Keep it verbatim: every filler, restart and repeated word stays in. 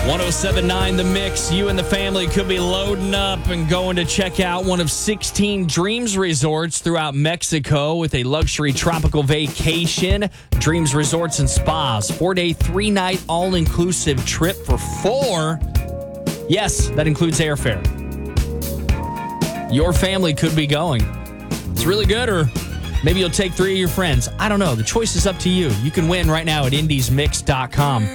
one oh seven point nine The Mix. You and the family could be loading up and going to check out one of sixteen Dreams Resorts throughout Mexico with a luxury tropical vacation. Dreams Resorts and Spas. Four-day, three-night, all-inclusive trip for four. Yes, that includes airfare. Your family could be going. It's really good, or maybe you'll take three of your friends. I don't know. The choice is up to you. You can win right now at indies mix dot com.